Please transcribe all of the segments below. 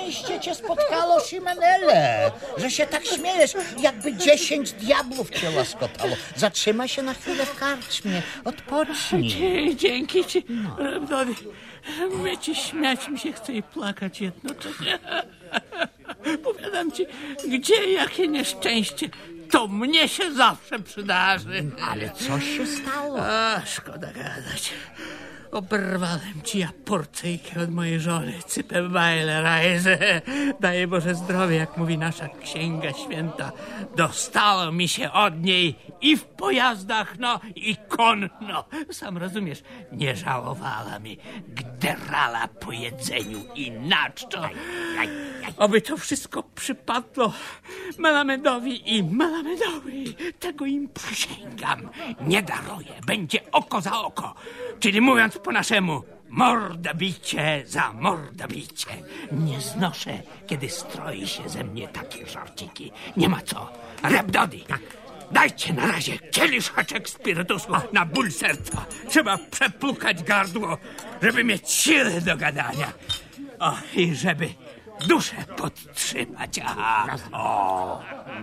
szczęście cię spotkało, Simenele, że się tak śmiejesz, jakby 10 diabłów cię łaskotało. Zatrzymaj się na chwilę w karczmie, odpocznij. Dzięki ci, Rabdody. Mówię ci, śmiać mi się chce i plakać jednocześnie. Powiadam ci, gdzie jakie nieszczęście, to mnie się zawsze przydarzy. Ale co się stało? A, szkoda gadać. Oberwałem ci ja porcyjkę od mojej żony, cypę Bajlerajze. Daje Boże zdrowie, jak mówi nasza księga święta. Dostało mi się od niej i w pojazdach, no i konno. Sam rozumiesz, nie żałowała mi, gderala po jedzeniu i naczczo. Oby to wszystko przypadło Melamedowi i Melamedowi. Tego im przysięgam. Nie daruję. Będzie oko za oko. Czyli mówiąc po naszemu, mordobicie za mordobicie. Nie znoszę, kiedy stroi się ze mnie takie żarciki. Nie ma co. Rabdody, dajcie na razie kieliszeczek spirytusu na ból serca. Trzeba przepłukać gardło, żeby mieć siłę do gadania. O, i żeby duszę podtrzymać. Aha. O.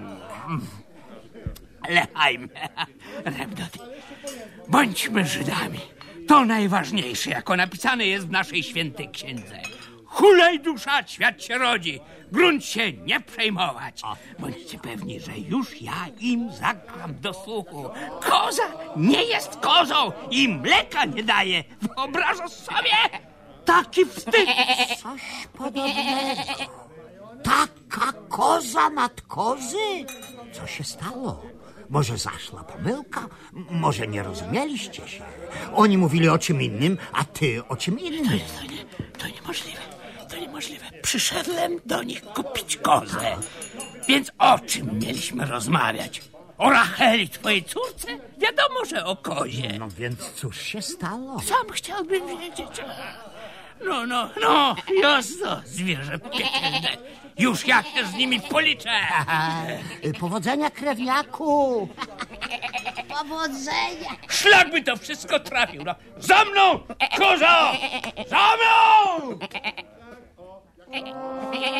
Lechajmy. Rabdody, bądźmy Żydami. To najważniejsze, jako napisane jest w naszej świętej księdze. Hulaj dusza, świat się rodzi. Grunt się nie przejmować. Bądźcie pewni, że już ja im zagram do słuchu. Koza nie jest kozą i mleka nie daje. Wyobrażasz sobie? Taki wstyd. Coś podobnego. Taka koza nad kozy? Co się stało? Może zaszła pomyłka? Może nie rozumieliście się? Oni mówili o czym innym, a ty o czym innym. To niemożliwe. To niemożliwe. Przyszedłem do nich kupić kozę. Więc o czym mieliśmy rozmawiać? O Racheli, twojej córce? Wiadomo, że o kozie. No więc cóż się stało? Sam chciałbym wiedzieć. No, jasno, zwierzę piekielne. Już ja się z nimi policzę. Powodzenia, krewniaku. Powodzenia. Szlak by to wszystko trafił. No. Za mną, kozo! Za mną!